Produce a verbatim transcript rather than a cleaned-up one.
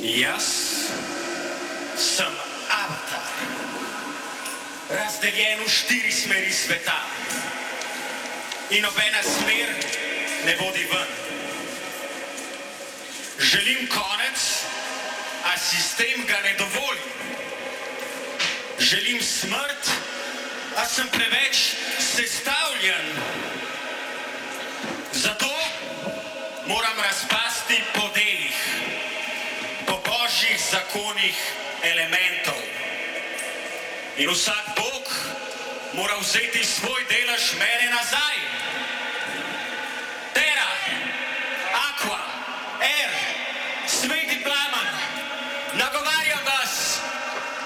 Jaz sem avatar, razdeljen v štiri smeri sveta in nobena smer ne vodi ven. Želim konec, a sistem ga ne dovoli. Želim smrt, a sem preveč sestavljen. Zato moram razpasti po delih, po božjih zakonih elementov. In vsak Bog mora vzeti svoj delež mene nazaj.